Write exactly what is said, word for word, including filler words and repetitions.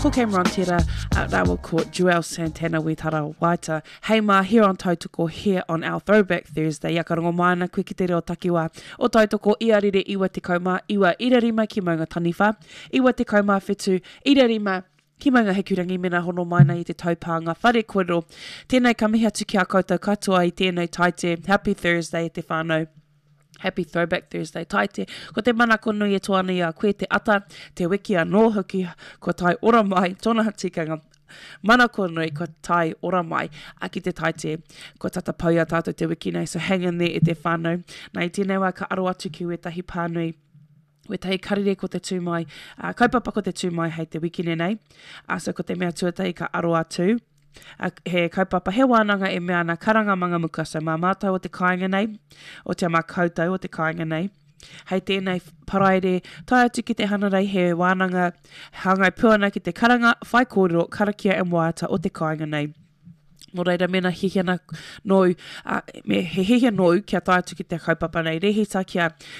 Ko Cameron Tera, uh, Rawa Court, Joel Santana, Wetara Waita. Hey ma, here on Tautoko, here on our Throwback Thursday. Yakarongo mana, koe ki te reo takiwa. O Tautoko, ia rire iwa te kauma, iwa irarima ki maunga taniwha. Iwa te kauma whetu, irarima ki maunga hekurangi mena hono maina i te taupanga whare koro. Tēnei ka mihi atu ki a koutou katoa i tēnei taite. Happy Thursday te whānau. Happy Throwback Thursday. Taite, ko te manako nui e toana i a koe te ata, te wiki a nōhuki, ko tai ora mai, tōna tikanga, manako nui, ko tai ora mai, a ki te taite, ko tata pau a tātou te wiki nei, so hang in there e te whānau. Nei, tēnei wā ka aro atu ki wetahi pānui, wetahi karire ko te tūmai, uh, kaupapa ko te tūmai hei te wiki nei, uh, so ko te mea tuatahi ka aro atu. Uh, he kaupapa he wānanga e mea ana karanga manga muka, so mā mātou o te kāinga nei, o te mā koutou o te kāinga nei. Hei tēnei paraere, tai atu ki te hanarei he wānanga hangai puana ki te karanga, whai kōrero, karakia e moata o te kāinga nei. Nō reira mena hihina nou, uh, me he hihia nou kia tai atu ki te kaupapa nei, rehita kia